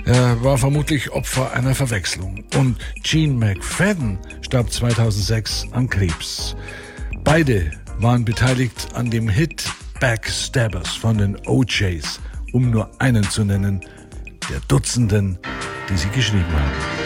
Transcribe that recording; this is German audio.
Er war vermutlich Opfer einer Verwechslung. Und Gene McFadden starb 2006 an Krebs. Beide waren beteiligt an dem Hit Backstabbers von den OJs, um nur einen zu nennen, der Dutzenden, die sie geschrieben haben.